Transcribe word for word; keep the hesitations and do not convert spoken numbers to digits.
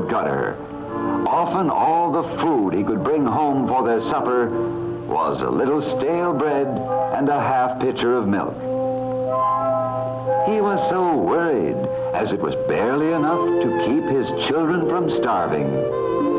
gutter. Often all the food he could bring home for their supper was a little stale bread and a half pitcher of milk. He was so worried, as it was barely enough to keep his children from starving.